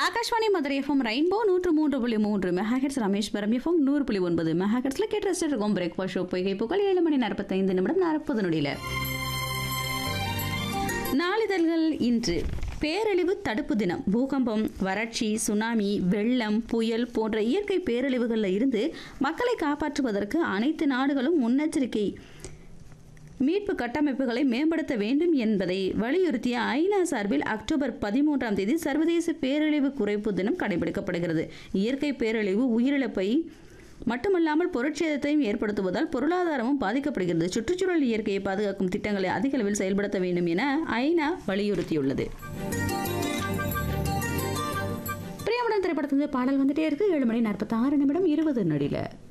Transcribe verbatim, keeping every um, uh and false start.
Akashvani Madurai FM rainbow நூற்று மூன்று புள்ளி மூன்று மெகாஹெட்ஸ், ராமேஸ்வரம் எஃப்எம் நூறு புள்ளி ஒன்பது மெகாஹெட்ஸ்ல கேட்டு ரசிச்சுட்டு இருக்கோம். பிரேக்ஃபாஸ்ட் ஷோ பொய்கை புகழ் ஏழு மணி நாற்பத்தைந்து நிமிடம் நாற்பது நொடியில நாளிதழ்கள். இன்று பேரழிவு தடுப்பு தினம். பூகம்பம், வறட்சி, சுனாமி, வெள்ளம், புயல் போன்ற இயற்கை பேரழிவுகளில் இருந்து மக்களை காப்பாற்றுவதற்கு அனைத்து நாடுகளும் முன்னெச்சரிக்கை மீட்பு கட்டமைப்புகளை மேம்படுத்த வேண்டும் என்பதை வலியுறுத்திய ஐநா சார்பில் அக்டோபர் பதிமூன்றாம் தேதி சர்வதேச பேரழிவு குறைப்பு தினம் கடைபிடிக்கப்படுகிறது. இயற்கை பேரழிவு உயிரிழப்பை மட்டுமல்லாமல் பொருட்சேதத்தையும் ஏற்படுத்துவதால் பொருளாதாரமும் பாதிக்கப்படுகிறது. சுற்றுச்சூழல் இயற்கையை பாதுகாக்கும் திட்டங்களை அதிக அளவில் செயல்படுத்த வேண்டும் என ஐநா வலியுறுத்தியுள்ளது. பிரியமுடன் திரைப்படத்திலிருந்து பாடல் வந்துட்டே இருக்கு. ஏழு மணி நாற்பத்தி ஆறு நிமிடம் இருபது நொடியில